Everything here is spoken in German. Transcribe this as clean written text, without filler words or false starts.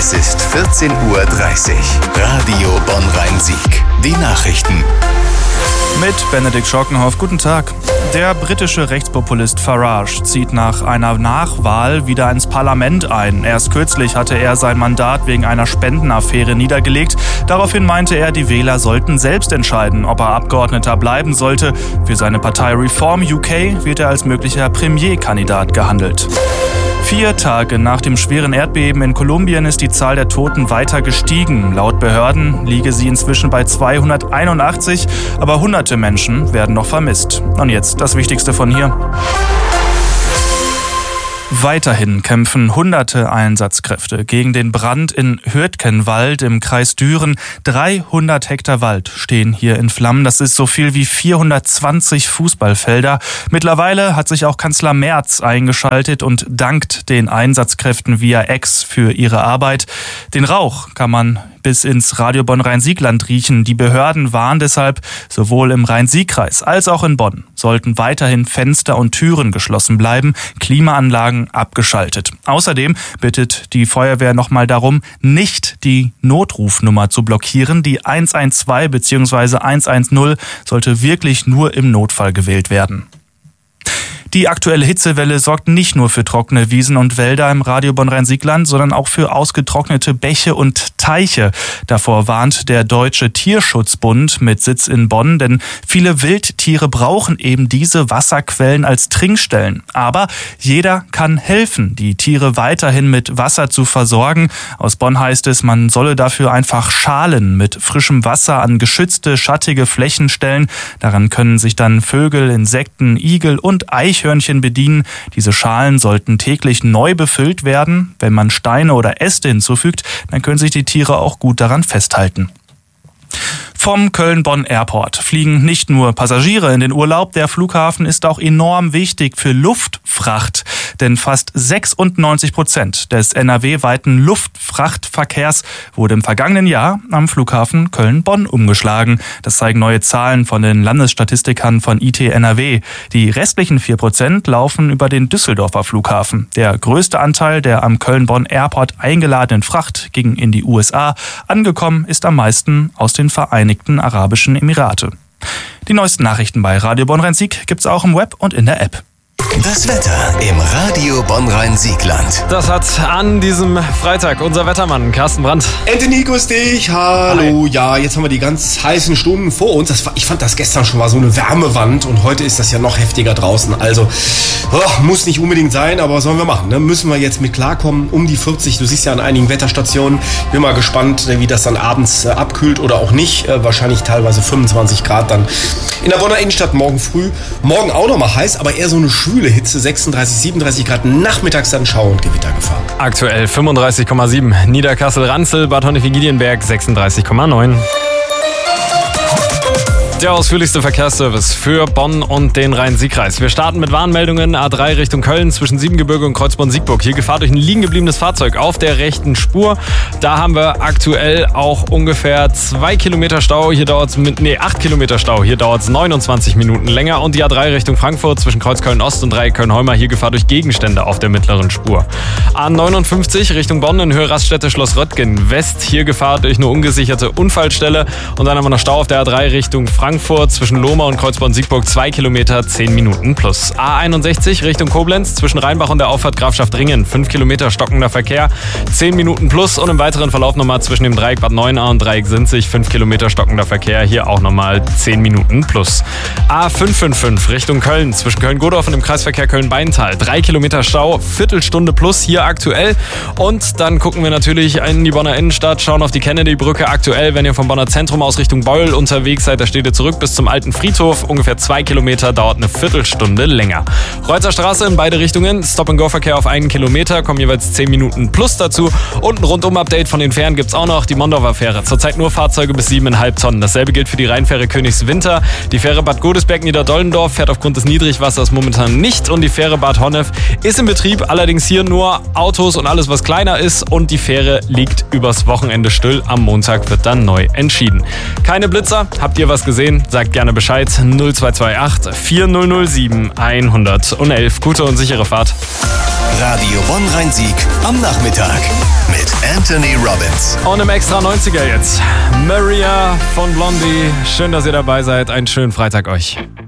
Es ist 14:30 Uhr. Radio Bonn-Rhein-Sieg. Die Nachrichten. Mit Benedikt Schockenhoff, guten Tag. Der britische Rechtspopulist Farage zieht nach einer Nachwahl wieder ins Parlament ein. Erst kürzlich hatte er sein Mandat wegen einer Spendenaffäre niedergelegt. Daraufhin meinte er, die Wähler sollten selbst entscheiden, ob er Abgeordneter bleiben sollte. Für seine Partei Reform UK wird er als möglicher Premierkandidat gehandelt. 4 Tage nach dem schweren Erdbeben in Kolumbien ist die Zahl der Toten weiter gestiegen. Laut Behörden liege sie inzwischen bei 281, aber hunderte Menschen werden noch vermisst. Und jetzt das Wichtigste von hier. Weiterhin kämpfen hunderte Einsatzkräfte gegen den Brand in Hürtgenwald im Kreis Düren. 300 Hektar Wald stehen hier in Flammen. Das ist so viel wie 420 Fußballfelder. Mittlerweile hat sich auch Kanzler Merz eingeschaltet und dankt den Einsatzkräften via X für ihre Arbeit. Den Rauch kann man bis ins Radio Bonn-Rhein-Sieg-Land riechen. Die Behörden warnen deshalb, sowohl im Rhein-Sieg-Kreis als auch in Bonn sollten weiterhin Fenster und Türen geschlossen bleiben, Klimaanlagen abgeschaltet. Außerdem bittet die Feuerwehr nochmal darum, nicht die Notrufnummer zu blockieren. Die 112 bzw. 110 sollte wirklich nur im Notfall gewählt werden. Die aktuelle Hitzewelle sorgt nicht nur für trockene Wiesen und Wälder im Radio Bonn-Rhein-Sieg-Land, sondern auch für ausgetrocknete Bäche und Teiche. Davor warnt der Deutsche Tierschutzbund mit Sitz in Bonn, denn viele Wildtiere brauchen eben diese Wasserquellen als Trinkstellen. Aber jeder kann helfen, die Tiere weiterhin mit Wasser zu versorgen. Aus Bonn heißt es, man solle dafür einfach Schalen mit frischem Wasser an geschützte, schattige Flächen stellen. Daran können sich dann Vögel, Insekten, Igel und Eichhörnchen bedienen. Diese Schalen sollten täglich neu befüllt werden. Wenn man Steine oder Äste hinzufügt, dann können sich die Tiere auch gut daran festhalten. Vom Köln-Bonn Airport fliegen nicht nur Passagiere in den Urlaub, der Flughafen ist auch enorm wichtig für Luftfracht. Denn fast 96% des NRW-weiten Luftfrachtverkehrs wurde im vergangenen Jahr am Flughafen Köln-Bonn umgeschlagen. Das zeigen neue Zahlen von den Landesstatistikern von IT NRW. Die restlichen 4% laufen über den Düsseldorfer Flughafen. Der größte Anteil der am Köln-Bonn Airport eingeladenen Fracht ging in die USA. Angekommen ist am meisten aus den Vereinigten Arabischen Emirate. Die neuesten Nachrichten bei Radio Bonn-Rhein-Sieg gibt's auch im Web und in der App. Das Wetter im Radio Bonn-Rhein-Sieg-Land. Das hat an diesem Freitag unser Wettermann Carsten Brandt. Anthony, grüß dich. Hallo. Hi. Ja, jetzt haben wir die ganz heißen Stunden vor uns. Ich fand das gestern schon mal so eine Wärmewand und heute ist das ja noch heftiger draußen. Also, muss nicht unbedingt sein, aber was sollen wir machen? Ne? Müssen wir jetzt mit klarkommen. Um die 40, du siehst ja an einigen Wetterstationen. Bin mal gespannt, wie das dann abends abkühlt oder auch nicht. Wahrscheinlich teilweise 25 Grad dann in der Bonner Innenstadt morgen früh. Morgen auch noch mal heiß, aber eher so eine schwüle Hitze, 36, 37 Grad, nachmittags dann Schauer und Gewittergefahr. Aktuell 35,7. Niederkassel-Ranzel, Bad Honnef-Igilienberg 36,9. Der ausführlichste Verkehrsservice für Bonn und den Rhein-Sieg-Kreis. Wir starten mit Warnmeldungen. A3 Richtung Köln zwischen Siebengebirge und Kreuzborn-Siegburg. Hier Gefahr durch ein liegen gebliebenes Fahrzeug auf der rechten Spur. Da haben wir aktuell auch ungefähr 2 Kilometer Stau. Hier dauert es 8 Kilometer Stau. Hier dauert es 29 Minuten länger. Und die A3 Richtung Frankfurt zwischen Kreuz Köln-Ost und Dreieck Köln-Holmer. Hier Gefahr durch Gegenstände auf der mittleren Spur. A59 Richtung Bonn in Höhe Raststätte Schloss Röttgen West. Hier Gefahr durch eine ungesicherte Unfallstelle. Und dann haben wir noch Stau auf der A3 Richtung Frankfurt zwischen Lohmar und Kreuzborn-Siegburg 2 Kilometer, 10 Minuten plus. A61 Richtung Koblenz zwischen Rheinbach und der Auffahrt Grafschaft Ringen 5 Kilometer stockender Verkehr, 10 Minuten plus und im weiteren Verlauf nochmal zwischen dem Dreieck Bad Neuenahr und Dreieck Sinzig 5 Kilometer stockender Verkehr, hier auch nochmal 10 Minuten plus. A555 Richtung Köln zwischen Köln-Godorf und dem Kreisverkehr Köln-Beintal 3 Kilometer Stau, Viertelstunde plus hier aktuell und dann gucken wir natürlich in die Bonner Innenstadt, schauen auf die Kennedy-Brücke aktuell, wenn ihr vom Bonner Zentrum aus Richtung Beul unterwegs seid, da steht ihr zurück bis zum alten Friedhof. Ungefähr 2 Kilometer, dauert eine Viertelstunde länger. Reutzer Straße in beide Richtungen. Stop-and-Go-Verkehr auf 1 Kilometer, kommen jeweils 10 Minuten plus dazu. Und ein Rundum-Update von den Fähren gibt es auch noch. Die Mondorfer Fähre. Zurzeit nur Fahrzeuge bis 7,5 Tonnen. Dasselbe gilt für die Rheinfähre Königswinter. Die Fähre Bad Godesberg-Niederdollendorf fährt aufgrund des Niedrigwassers momentan nicht. Und die Fähre Bad Honnef ist in Betrieb. Allerdings hier nur Autos und alles, was kleiner ist. Und die Fähre liegt übers Wochenende still. Am Montag wird dann neu entschieden. Keine Blitzer. Habt ihr was gesehen? Sagt gerne Bescheid. 0228 4007 111. Gute und sichere Fahrt. Radio Bonn-Rhein-Sieg am Nachmittag mit Anthony Robbins. Und im Extra 90er jetzt Maria von Blondie. Schön, dass ihr dabei seid. Einen schönen Freitag euch.